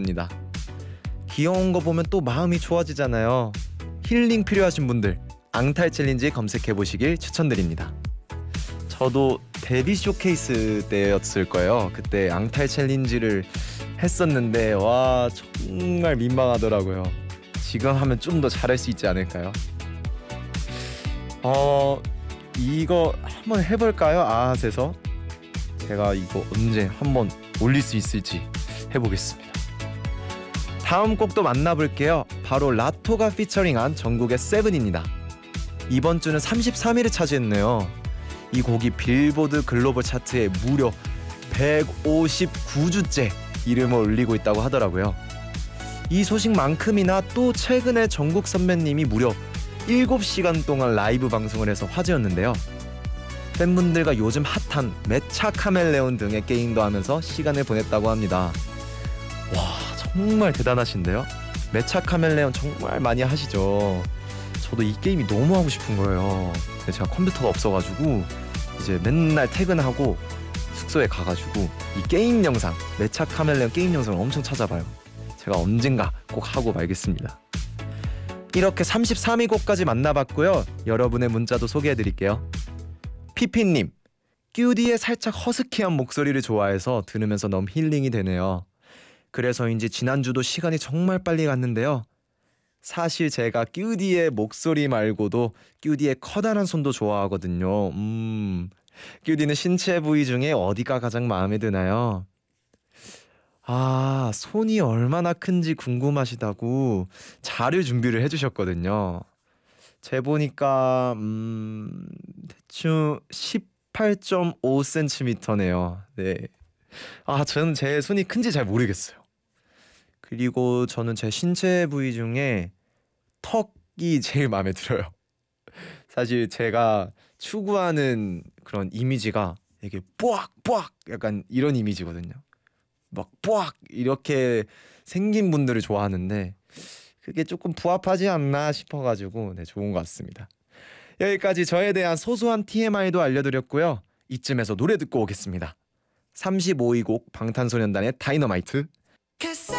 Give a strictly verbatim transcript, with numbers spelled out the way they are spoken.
합니다. 귀여운 거 보면 또 마음이 좋아지잖아요. 힐링 필요하신 분들 앙탈 챌린지 검색해보시길 추천드립니다. 저도 데뷔 쇼케이스 때였을 거예요. 그때 앙탈 챌린지를 했었는데 와 정말 민망하더라고요. 지금 하면 좀 더 잘할 수 있지 않을까요? 어 이거 한번 해볼까요? 아핫에서 제가 이거 언제 한번 올릴 수 있을지 해보겠습니다. 다음 곡도 만나볼게요. 바로 라토가 피처링한 전국의 세븐입니다. 이번 주는 삼십삼 위를 차지했네요. 이 곡이 빌보드 글로벌 차트에 무려 백오십구 주째 이름을 올리고 있다고 하더라고요. 이 소식만큼이나 또 최근에 정국 선배님이 무려 일곱 시간 동안 라이브 방송을 해서 화제였는데요. 팬분들과 요즘 핫한 매차 카멜레온 등의 게임도 하면서 시간을 보냈다고 합니다. 와 정말 대단하신데요. 매차 카멜레온 정말 많이 하시죠. 저도 이 게임이 너무 하고 싶은 거예요. 근데 제가 컴퓨터가 없어가지고 이제 맨날 퇴근하고 숙소에 가가지고 이 게임 영상, 매차 카멜레온 게임 영상을 엄청 찾아봐요. 제가 언젠가 꼭 하고 말겠습니다. 이렇게 삼십삼 위 곡까지 만나봤고요. 여러분의 문자도 소개해드릴게요. 피피님, 큐디의 살짝 허스키한 목소리를 좋아해서 들으면서 너무 힐링이 되네요. 그래서인지 지난주도 시간이 정말 빨리 갔는데요. 사실 제가 큐디의 목소리 말고도 큐디의 커다란 손도 좋아하거든요. 음, 큐디는 신체 부위 중에 어디가 가장 마음에 드나요? 아, 손이 얼마나 큰지 궁금하시다고 자료 준비를 해주셨거든요. 재보니까 음, 대충 십팔 점 오 센티미터네요. 네. 아, 저는 제 손이 큰지 잘 모르겠어요. 그리고 저는 제 신체 부위 중에 턱이 제일 마음에 들어요. 사실 제가 추구하는 그런 이미지가 이게 뽀악뽀악 약간 이런 이미지거든요. 막 뽀악 이렇게 생긴 분들을 좋아하는데 그게 조금 부합하지 않나 싶어가지고 네, 좋은 것 같습니다. 여기까지 저에 대한 소소한 티엠아이도 알려드렸고요. 이쯤에서 노래 듣고 오겠습니다. 삼십오 위 곡 방탄소년단의 다이너마이트.